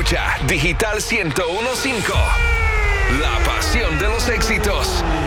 Escucha Digital 101.5. La pasión de los éxitos.